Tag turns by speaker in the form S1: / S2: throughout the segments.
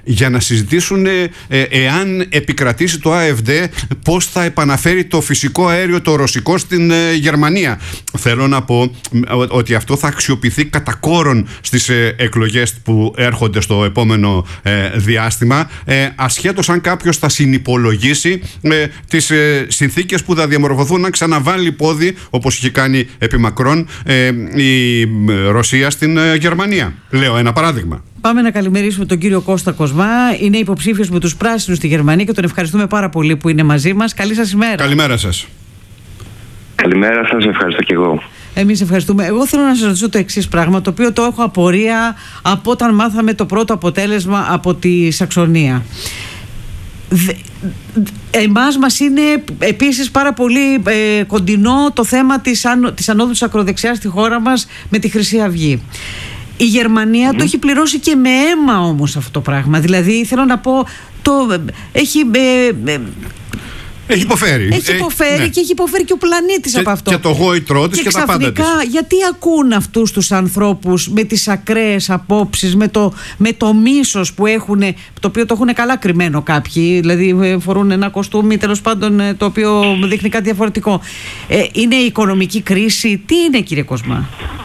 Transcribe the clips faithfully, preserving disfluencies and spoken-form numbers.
S1: για να συζητήσουν ε, ε, εάν επικρατήσει το ΑΕΦΔ, πώς θα επαναφέρει το φυσικό αέριο το ρωσικό στην ε, Γερμανία. Θέλω να πω ότι αυτό θα αξιοποιηθεί κατά κόρον στις ε, εκλογές που έρχονται στο επόμενο ε, διάστημα, ε, ασχέτως αν κάποιος θα συνυπολογίσει ε, τις ε, συνθήκες που θα διαμορφωθούν να ξαναβάλει πόδι, όπως είχε κάνει επί μακρόν ε, η Ρωσία στην ε, Γερμανία. Λέω ένα παράδειγμα.
S2: Πάμε να καλημερίσουμε τον κύριο Κώστα Κοσμά. Είναι υποψήφιος με τους πράσινους στη Γερμανία και τον ευχαριστούμε πάρα πολύ που είναι μαζί μας. Καλή σας ημέρα.
S1: Καλημέρα σας.
S3: Καλημέρα σας, ευχαριστώ και εγώ.
S2: Εμείς ευχαριστούμε. Εγώ θέλω να σας ρωτήσω το εξής πράγμα, το οποίο το έχω απορία από όταν μάθαμε το πρώτο αποτέλεσμα από τη Σαξονία. Δε, εμάς μας είναι επίσης πάρα πολύ ε, κοντινό το θέμα της, αν, της ανόδου της ακροδεξιάς στη χώρα μας με τη Χρυσή Αυγή. Η Γερμανία mm-hmm. το έχει πληρώσει και με αίμα όμως αυτό το πράγμα. Δηλαδή θέλω να πω το έχει... Ε, ε,
S1: Έχει υποφέρει.
S2: Έχει υποφέρει ε, ναι. και έχει υποφέρει και ο πλανήτης από αυτό.
S1: Και το γόητρό της και, και τα πάντα της.
S2: Γιατί ακούν αυτούς τους ανθρώπους με τις ακραίες απόψεις, με το, με το μίσος που έχουν, το οποίο το έχουν καλά κρυμμένο κάποιοι, δηλαδή φορούν ένα κοστούμι τέλος πάντων το οποίο δείχνει κάτι διαφορετικό. Ε, είναι η οικονομική κρίση, τι είναι κύριε Κοσμά?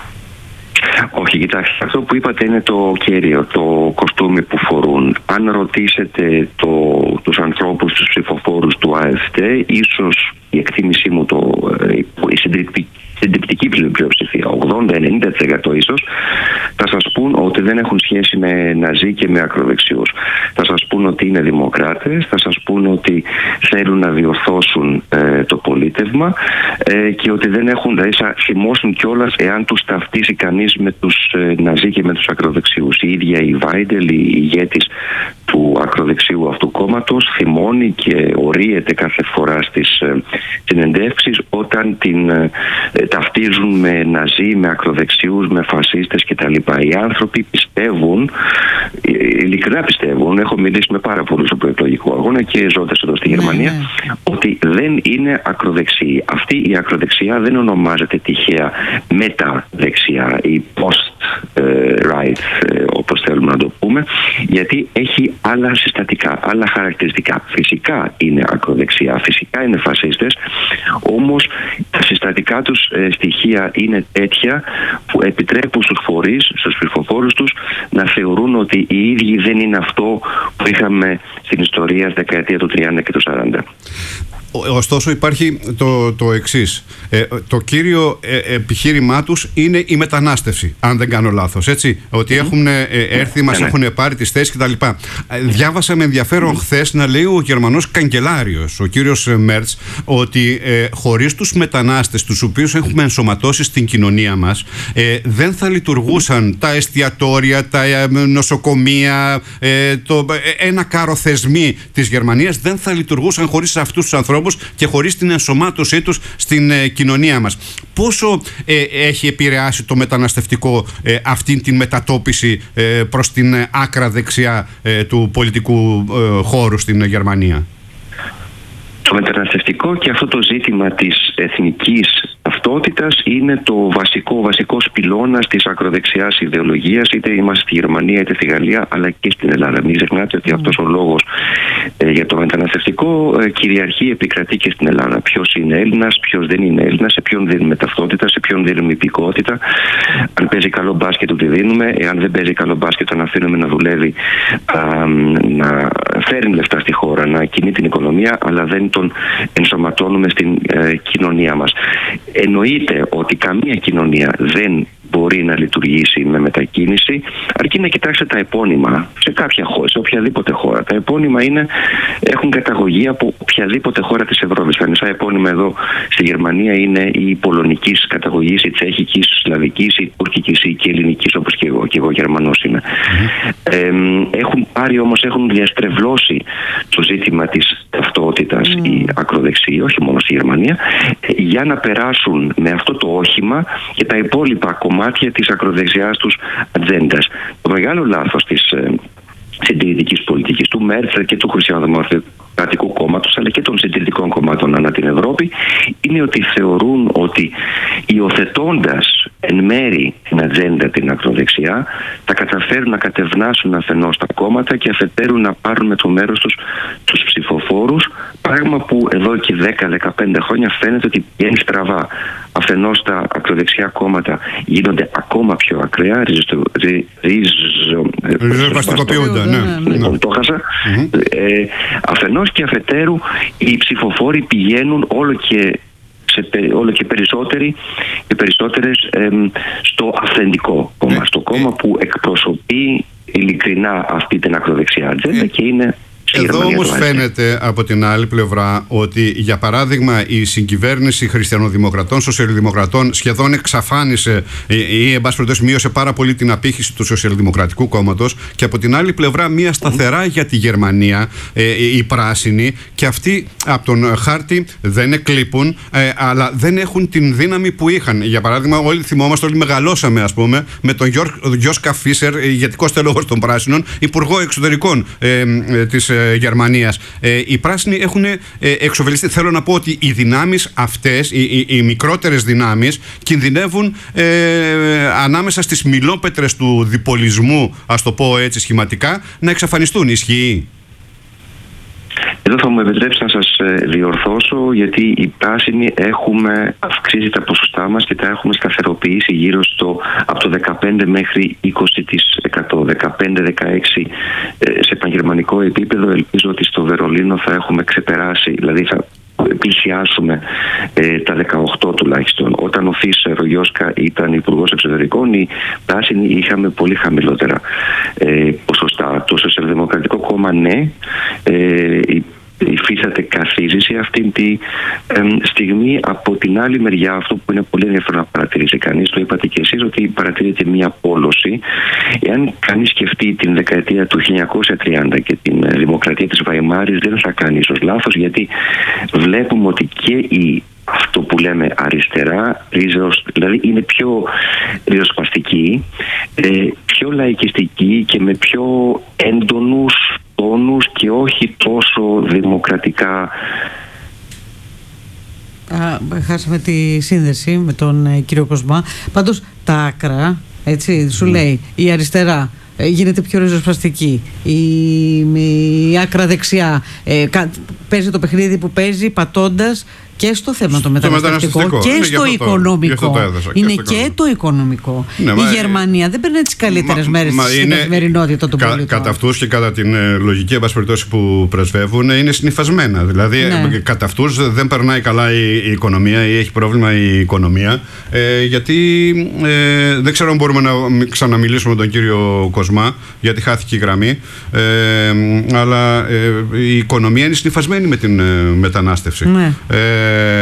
S3: Όχι, κοιτάξτε, αυτό που είπατε είναι το κέριο, το κοστούμι που φορούν. Αν ρωτήσετε το, τους ανθρώπους, τους ψηφοφόρους του ΑΕΦΔ, ίσως η εκτίμησή μου, το, η συντριπτική συντριπτική πλειοψηφία, ογδόντα με ενενήντα τοις εκατό ίσως, θα σας πούν ότι δεν έχουν σχέση με ναζί και με ακροδεξιούς. Θα σας πούν ότι είναι δημοκράτες, θα σας πούν ότι θέλουν να διορθώσουν ε, το πολίτευμα ε, και ότι δεν έχουν, δηλαδή θα θυμώσουν κιόλας εάν τους ταυτίσει κανείς με τους ε, ναζί και με τους ακροδεξιούς. Η ίδια η Βάιντελ, η ηγέτης του ακροδεξιού αυτού κόμματος, θυμώνει και ορίεται κάθε φορά στις ε, συνεντεύξεις όταν την ε, ταυτίζουν με ναζί, με ακροδεξιούς, με φασίστες κτλ. Οι άνθρωποι πιστεύουν, ειλικρινά πιστεύουν, έχω μιλήσει με πάρα πολλούς στο προεκλογικό αγώνα και ζώντας εδώ στη Γερμανία, ναι, ναι. ότι δεν είναι ακροδεξιοί. Αυτή η ακροδεξιά δεν ονομάζεται τυχαία μεταδεξιά ή post-right, όπως θέλουμε να το πούμε, γιατί έχει άλλα συστατικά, άλλα χαρακτηριστικά. Φυσικά είναι ακροδεξιά, φυσικά είναι φασίστες, όμως τα συστατικά τους στοιχεία είναι τέτοια που επιτρέπουν στους φορείς, στους ψηφοφόρους τους να θεωρούν ότι οι ίδιοι δεν είναι αυτό που είχαμε στην ιστορία στη δεκαετία του τριάντα και του σαράντα.
S1: Ωστόσο υπάρχει το, το εξής. Ε, το κύριο ε, επιχείρημά τους είναι η μετανάστευση, αν δεν κάνω λάθος, έτσι. Ότι mm-hmm. έχουν ε, έρθει, μας mm-hmm. έχουν πάρει τις θέσεις κτλ. Ε, διάβασα με ενδιαφέρον mm-hmm. χθες να λέει ο Γερμανός καγκελάριος, ο κύριος Μέρτς, ότι ε, χωρίς τους μετανάστες, τους οποίους έχουμε ενσωματώσει στην κοινωνία μας, ε, δεν θα λειτουργούσαν mm-hmm. τα εστιατόρια, τα ε, νοσοκομεία, ε, το, ε, ένα κάρο θεσμοί της Γερμανίας δεν θα λειτουργούσαν χωρίς αυτούς τους ανθρώπους και χωρίς την ενσωμάτωσή τους στην ε, κοινωνία μας. Πόσο ε, έχει επηρεάσει το μεταναστευτικό ε, αυτή την μετατόπιση ε, προς την ε, άκρα δεξιά ε, του πολιτικού ε, χώρου στην ε, Γερμανία?
S3: Το μεταναστευτικό και αυτό το ζήτημα της εθνικής ταυτότητας είναι το βασικό, βασικός πυλώνας της ακροδεξιάς ιδεολογίας, είτε είμαστε στη Γερμανία είτε στη Γαλλία αλλά και στην Ελλάδα. Μην ξεχνάτε ότι mm. αυτός ο λόγος ε, για το μεταναστευτικό ε, κυριαρχεί, επικρατεί και στην Ελλάδα. Ποιος είναι Έλληνας, ποιος δεν είναι Έλληνας, σε ποιον δίνουμε ταυτότητα, σε ποιον δίνουμε υπηκότητα. Αν παίζει καλό μπάσκετ του τη δίνουμε, εάν δεν παίζει καλό μπάσκετ τον αφήνουμε να δουλεύει, α, να φέρει λεφτά στη χώρα, να κινεί την οικονομία, αλλά δεν τον ενσωματώνουμε στην ε, κοινωνία μας. Εννοείται ότι καμία κοινωνία δεν μπορεί να λειτουργήσει με μετακίνηση, αρκεί να κοιτάξετε τα επώνυμα σε κάποια χώρα, σε οποιαδήποτε χώρα. Τα επώνυμα είναι, έχουν καταγωγή από οποιαδήποτε χώρα της Ευρώπης. Τα μισά επώνυμα εδώ στη Γερμανία είναι η πολωνικής καταγωγής, η τσέχικης, η σλαβικής, η τουρκικής ή και ελληνικής, όπως και εγώ, και εγώ Γερμανός είμαι. Mm-hmm. Ε, έχουν πάρει όμως, έχουν διαστρεβλώσει το ζήτημα της ταυτότητας mm. οι ακροδεξιοί, όχι μόνο στη Γερμανία, για να περάσουν με αυτό το όχημα και τα υπόλοιπα κομμάτια της ακροδεξιάς τους ατζέντας. Το μεγάλο λάθος της ε, συντηρητικής πολιτικής του Μέρτς και του Χριστιανοδημοκρατικού κόμματος αλλά και των συντηρητικών κομμάτων ανά την Ευρώπη είναι ότι θεωρούν ότι υιοθετώντας εν μέρη την ατζέντα την ακροδεξιά, θα καταφέρουν να κατευνάσουν αφενός τα κόμματα και αφετέρου να πάρουν με το μέρος τους τους ψηφοφόρους, πράγμα που εδώ και δέκα με δεκαπέντε χρόνια φαίνεται ότι πηγαίνει στραβά. Αφενός τα ακροδεξιά κόμματα γίνονται ακόμα πιο ακραία,
S1: ριζοσπαστικοποιούνται.
S3: Λοιπόν, το χάσα. Ε, αφενός και αφετέρου οι ψηφοφόροι πηγαίνουν όλο και Σε, όλο και περισσότεροι και περισσότερες ε, στο αυθεντικό κόμμα, στο κόμμα που εκπροσωπεί ειλικρινά αυτή την ακροδεξιά ατζέντα και είναι...
S1: Εδώ όμως φαίνεται από την άλλη πλευρά ότι, για παράδειγμα, η συγκυβέρνηση χριστιανοδημοκρατών, σοσιαλδημοκρατών σχεδόν εξαφάνισε ή, εν πάση περιπτώσει, μείωσε πάρα πολύ την απήχηση του Σοσιαλδημοκρατικού Κόμματος, και από την άλλη πλευρά μια σταθερά για τη Γερμανία, ε, οι πράσινοι, και αυτοί από τον χάρτη δεν εκλείπουν, ε, αλλά δεν έχουν την δύναμη που είχαν. Για παράδειγμα, όλοι θυμόμαστε, όλοι μεγαλώσαμε, ας πούμε, με τον Γιώσκα Φίσερ, ηγετικό τέλογος των Πράσινων, υπουργό εξωτερικών ε, ε, της Γερμανίας. Ε, οι πράσινοι έχουν ε, εξοβελιστεί. Θέλω να πω ότι οι δυνάμεις αυτές, οι, οι, οι μικρότερες δυνάμεις, κινδυνεύουν ε, ανάμεσα στις μιλόπετρες του διπολισμού, ας το πω έτσι σχηματικά, να εξαφανιστούν. Ισχύει?
S3: Εδώ θα μου επιτρέψει να σας διορθώσω, γιατί οι πράσινοι έχουμε αυξήσει τα ποσοστά μας και τα έχουμε σταθεροποιήσει γύρω στο από το δεκαπέντε μέχρι είκοσι τοις εκατό. δεκαπέντε δεκαέξι σε πανγερμανικό επίπεδο. Ελπίζω ότι στο Βερολίνο θα έχουμε ξεπεράσει, δηλαδή θα πλησιάσουμε ε, τα δεκαοκτώ τουλάχιστον. Όταν ο Φίσερ, ο Γιώσκα, ήταν υπουργός εξωτερικών, οι πράσινοι είχαμε πολύ χαμηλότερα ε, ποσοστά. Το Σοσιαλδημοκρατικό Κόμμα, ναι, ε, υφίσταται καθίζηση αυτή τη ε, στιγμή. Από την άλλη μεριά, αυτό που είναι πολύ ενδιαφέρον να παρατηρήσει κανείς, το είπατε και εσείς, ότι παρατηρείται μια πόλωση. Εάν κανείς σκεφτεί την δεκαετία του χίλια εννιακόσια τριάντα και την δημοκρατία της Βαϊμάρης, δεν θα κάνει ίσως λάθος, γιατί βλέπουμε ότι και η αυτό που λέμε αριστερά, δηλαδή είναι πιο ριζοσπαστική, ε, πιο λαϊκιστική και με πιο έντονους τόνους και όχι τόσο δημοκρατικά.
S2: Α, χάσαμε τη σύνδεση με τον ε, κύριο Κοσμά. Πάντως τα άκρα, έτσι, σου λέει, η αριστερά ε, γίνεται πιο ριζοσπαστική, η, η άκρα δεξιά ε, κα, παίζει το παιχνίδι που παίζει πατώντας και στο θέμα το μεταναστευτικό και στο οικονομικό. Το έδωσα, είναι και, και το οικονομικό. Ναι, η μα, Γερμανία δεν παίρνει τις καλύτερες μέρες στην καθημερινότητα των πολιτών.
S1: Κατά αυτούς και κατά την ε, λογική επασπεριτώση που πρεσβεύουν, είναι συνυφασμένα. Δηλαδή, ναι. ε, κατά αυτούς δεν περνάει καλά η, η οικονομία ή έχει πρόβλημα η οικονομία. Ε, γιατί ε, δεν ξέρω αν μπορούμε να ξαναμιλήσουμε με τον κύριο Κοσμά, γιατί χάθηκε η γραμμή. Ε, αλλά ε, η οικονομία είναι συνυφασμένη με την ε, μετανάστευση. Ναι. Ε,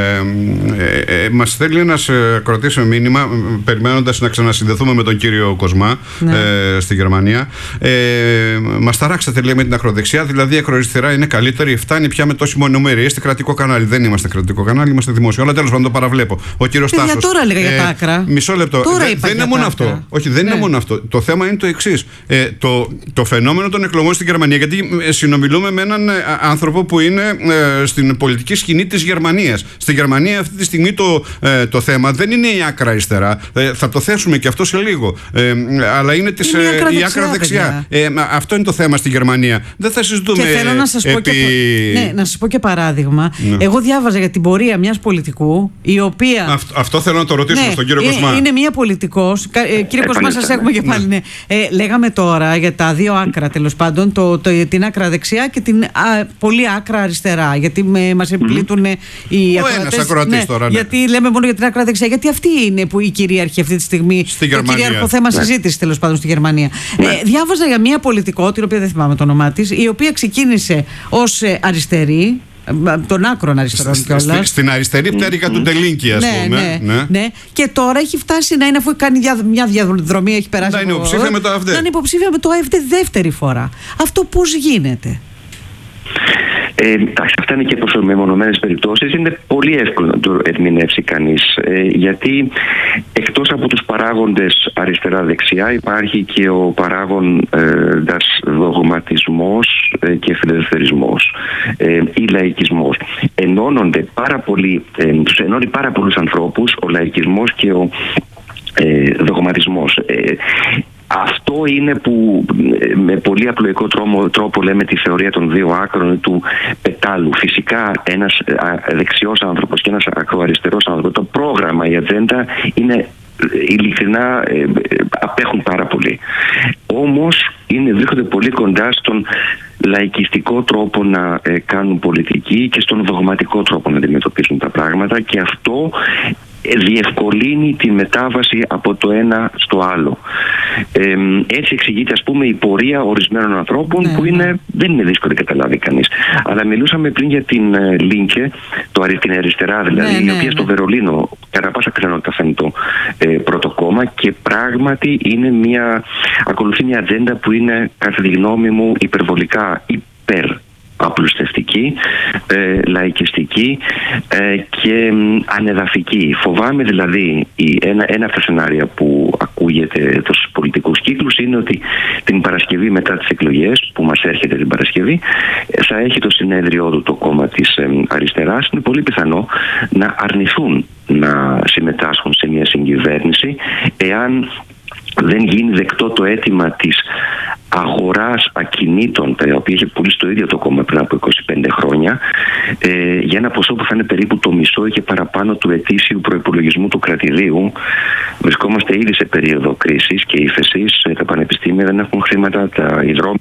S1: Ε, ε, μας θέλει ένας ακροατής μήνυμα, περιμένοντας να ξανασυνδεθούμε με τον κύριο Κοσμά, ναι. ε, στη Γερμανία. Ε, μας ταράξατε, λέει, με την ακροδεξιά, δηλαδή η ακροαριστερά είναι καλύτερη, φτάνει πια με τόση μονομερία. Είστε κρατικό κανάλι. Δεν είμαστε κρατικό κανάλι, είμαστε δημόσιο. Αλλά τέλος πάντων το παραβλέπω. Ο κύριος Τάσος.
S2: Τώρα έλεγα για τα άκρα.
S1: Μισό λεπτό.
S2: Τώρα
S1: Δε, δεν είναι μόνο αυτό. Όχι, δεν ναι. είναι μόνο αυτό. Το θέμα είναι το εξής. Ε, το, το φαινόμενο των εκλογών στην Γερμανία, γιατί συνομιλούμε με έναν άνθρωπο που είναι ε, στην πολιτική σκηνή της Γερμανίας. Στη Γερμανία αυτή τη στιγμή το, ε, το θέμα δεν είναι η άκρα αριστερά. Ε, θα το θέσουμε και αυτό σε λίγο. Ε, αλλά είναι, της,
S2: είναι η άκρα
S1: ε, η
S2: δεξιά.
S1: Άκρα δεξιά. Ε, αυτό είναι το θέμα στη Γερμανία. Δεν θα συζητούμε.
S2: Και θέλω να σας,
S1: επί...
S2: πω, και, ναι, να σας πω και παράδειγμα. Ναι. Εγώ διάβαζα για την πορεία μιας πολιτικού, η οποία.
S1: Αυτό, αυτό θέλω να το ρωτήσουμε, ναι, στον κύριο Κοσμά.
S2: Είναι, είναι μια πολιτικός. Ε, κύριε Κοσμά, σας έχουμε και πάλι. Ναι. Ναι. Ε, λέγαμε τώρα για τα δύο άκρα, τέλος πάντων, το, το, την άκρα δεξιά και την α, πολύ άκρα αριστερά. Γιατί μας εμπλήττουν mm. οι ακροατές. Ναι, τώρα, ναι. Γιατί λέμε μόνο για την άκρα δεξιά, γιατί αυτή είναι που η κυρίαρχη αυτή τη στιγμή.
S1: Στη
S2: το κυρίαρχο θέμα ναι. συζήτηση, τέλος πάντων, στη Γερμανία. Ναι. Ε, διάβαζα για μια πολιτικό, την οποία δεν θυμάμαι το όνομά της, η οποία ξεκίνησε ως αριστερή, των άκρων αριστερών κιόλας.
S1: Στην αριστερή πτέρυγα mm. του Τελίνκη, ας
S2: ναι,
S1: πούμε.
S2: Ναι, ναι. Ναι. Και τώρα έχει φτάσει να είναι, αφού κάνει μια διαδρομή, έχει περάσει.
S1: Να είναι υποψήφια με το ΑΕΦΔ.
S2: Να είναι υποψήφια με το ΑΕΦΔ δεύτερη φορά. Αυτό πώς γίνεται?
S3: Ε, εντάξει, αυτά είναι και προς μεμονωμένες περιπτώσεις. Είναι πολύ εύκολο να το ερμηνεύσει κανείς, ε, γιατί εκτός από τους παράγοντες αριστερά-δεξιά υπάρχει και ο παράγοντας δογματισμός ε, και φιλελευθερισμός ε, ή λαϊκισμός. Ενώνονται πάρα πολύ, ε, τους ενώνει πάρα πολλούς ανθρώπους ο λαϊκισμός και ο ε, δογματισμός. Ε, Αυτό είναι που με πολύ απλοϊκό τρόπο, τρόπο λέμε τη θεωρία των δύο άκρων του πετάλου. Φυσικά ένας δεξιός άνθρωπος και ένας ακροαριστερός άνθρωπος, το πρόγραμμα, η ατζέντα είναι ειλικρινά, ε, απέχουν πάρα πολύ. Όμως είναι, βρίσκονται πολύ κοντά στον λαϊκιστικό τρόπο να ε, κάνουν πολιτική και στον δογματικό τρόπο να αντιμετωπίσουν τα πράγματα, και αυτό διευκολύνει τη μετάβαση από το ένα στο άλλο. Ε, έτσι εξηγείται, ας πούμε, η πορεία ορισμένων ανθρώπων, ναι, που είναι, δεν είναι δύσκολο να καταλάβει κανείς. Αλλά μιλούσαμε πριν για την uh, Λίνκε, το, την αριστερά δηλαδή, ναι, η οποία ναι, στο ναι. Βερολίνο κατά πάσα πιθανότητα θα είναι το ε, πρώτο κόμμα, και πράγματι είναι μια, ακολουθεί μια ατζέντα που είναι, κατά τη γνώμη μου, υπερβολικά υπερ απλουστευτική, ε, λαϊκιστική ε, και ανεδαφική. Φοβάμαι δηλαδή η, ένα, ένα από τα σενάρια που ακούγεται στους πολιτικούς κύκλους είναι ότι την Παρασκευή μετά τις εκλογές που μας έρχεται την Παρασκευή θα έχει το συνέδριό του το κόμμα της ε, αριστεράς. Είναι πολύ πιθανό να αρνηθούν να συμμετάσχουν σε μια συγκυβέρνηση εάν δεν γίνει δεκτό το αίτημα της αγοράς ακινήτων, τα οποία είχε πουλήσει το ίδιο το κόμμα πριν από είκοσι πέντε χρόνια, ε, για ένα ποσό που θα είναι περίπου το μισό ή και παραπάνω του ετήσιου προϋπολογισμού του κρατηδίου. Βρισκόμαστε ήδη σε περίοδο κρίσης και ύφεσης. Τα πανεπιστήμια δεν έχουν χρήματα, τα, οι δρόμοι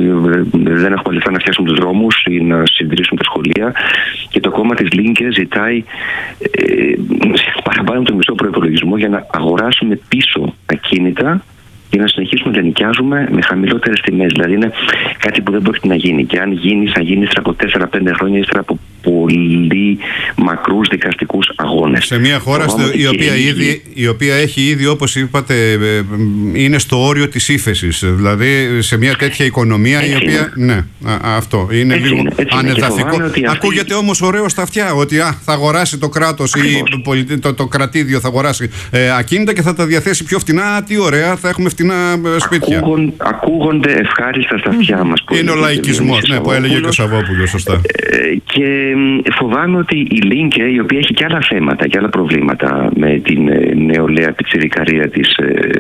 S3: δεν έχουν λεφτά να φτιάξουν τους δρόμους ή να συντηρήσουν τα σχολεία, και το κόμμα της Λίνκε ζητάει ε, παραπάνω το μισό προϋπολογισμό για να αγοράσουμε πίσω ακίνητα και να συνεχίσουμε να νοικιάζουμε με χαμηλότερες τιμές. Δηλαδή είναι κάτι που δεν πρόκειται να γίνει. Και αν γίνει, θα γίνει ύστερα από τέσσερα πέντε χρόνια, ύστερα από πολύ μακρούς δικαστικούς αγώνες.
S1: Σε μια χώρα στο, η, οποία ήδη, η οποία έχει ήδη, όπως είπατε, είναι στο όριο της ύφεσης. Δηλαδή σε μια τέτοια οικονομία έτσι η οποία. Είναι. Ναι, α, αυτό είναι έτσι λίγο είναι, ανεδαφικό. Ακούγεται αυτή... όμως ωραίο στα αυτιά ότι α, θα αγοράσει το κράτος ή το, το, το κρατήδιο θα αγοράσει ε, ακίνητα και θα τα διαθέσει πιο φτηνά. Τι ωραία, θα έχουμε φτηνά σπίτια.
S3: Ακούγον, ακούγονται ευχάριστα στα αυτιά μας.
S1: Είναι ο λαϊκισμός, ναι, που έλεγε και ο Σαββόπουλος, σωστά.
S3: Ε, και φοβάμαι ότι η Λίνκε, η οποία έχει και άλλα θέματα και άλλα προβλήματα με την νεολαία πιτσιρικαρία της,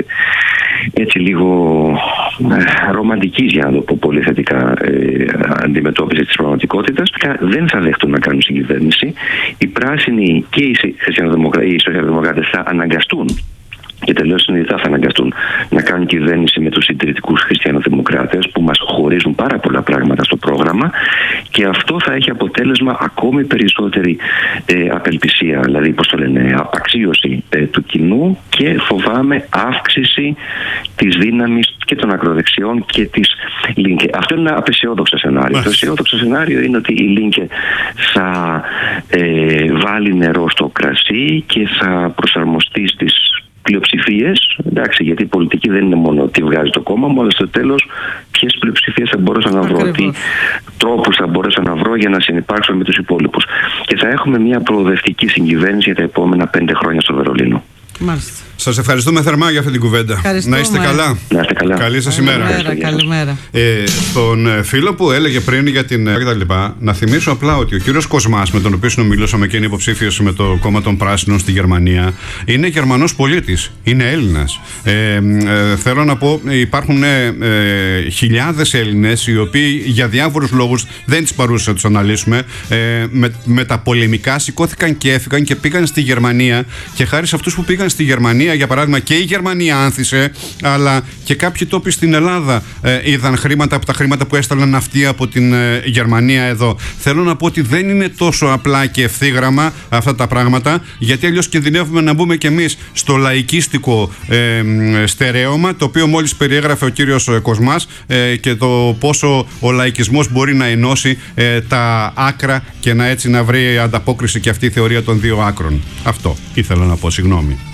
S3: έτσι λίγο ρομαντικής, για να το πω πολύ θετικά, αντιμετώπιση της πραγματικότητας, δεν θα δέχτουν να κάνουν συγκυβέρνηση. Οι πράσινοι και οι σοσιαλδημοκράτες θα αναγκαστούν, και τελείως συνειδητά θα αναγκαστούν να κάνουν κυβέρνηση με τους συντηρητικούς χριστιανοδημοκράτες που μας χωρίζουν πάρα πολλά πράγματα στο πρόγραμμα, και αυτό θα έχει αποτέλεσμα ακόμη περισσότερη ε, απελπισία, δηλαδή πώς το λένε, απαξίωση ε, του κοινού, και φοβάμαι αύξηση της δύναμης και των ακροδεξιών και της Λίνκε. Αυτό είναι ένα απεσιόδοξο σενάριο. Το αισιόδοξο σενάριο είναι ότι η Λίνκε θα ε, βάλει νερό στο κρασί και θα προσαρμοστεί στις πλειοψηφίες, εντάξει, γιατί η πολιτική δεν είναι μόνο τι βγάζει το κόμμα μου, αλλά στο τέλος ποιες πλειοψηφίες θα μπορούσα να βρω, τι τρόπους θα μπορούσα να βρω για να συνυπάρξω με τους υπόλοιπους. Και θα έχουμε μια προοδευτική συγκυβέρνηση για τα επόμενα πέντε χρόνια στο Βερολίνο.
S2: Μάλιστα.
S1: Σας ευχαριστούμε θερμά για αυτή την κουβέντα. Να είστε καλά.
S3: Να είστε καλά.
S1: Καλή σας ημέρα.
S2: Καλημέρα. Καλημέρα.
S1: Ε, στον φίλο που έλεγε πριν για την κτλ. Να θυμίσω απλά ότι ο κύριος Κοσμάς, με τον οποίο συνομιλούσαμε και είναι υποψήφιος με το κόμμα των Πράσινων στη Γερμανία, είναι Γερμανός πολίτης. Είναι Έλληνας. Ε, ε, θέλω να πω, υπάρχουν ε, ε, χιλιάδες Έλληνες οι οποίοι για διάφορους λόγους, δεν τις παρούσες να τους αναλύσουμε, ε, με, με τα πολεμικά σηκώθηκαν και έφυγαν και πήγαν στη Γερμανία, και χάρη σε αυτούς που πήγαν στη Γερμανία, για παράδειγμα, και η Γερμανία άνθησε, αλλά και κάποιοι τόποι στην Ελλάδα ε, είδαν χρήματα από τα χρήματα που έστελναν αυτοί από την ε, Γερμανία εδώ. Θέλω να πω ότι δεν είναι τόσο απλά και ευθύγραμμα αυτά τα πράγματα, γιατί αλλιώς κινδυνεύουμε να μπούμε κι εμείς στο λαϊκίστικο ε, στερέωμα, το οποίο μόλις περιέγραφε ο κύριος Κοσμάς, ε, και το πόσο ο λαϊκισμός μπορεί να ενώσει ε, τα άκρα και να έτσι να βρει ανταπόκριση και αυτή η θεωρία των δύο άκρων. Αυτό ήθελα να πω, συγγνώμη.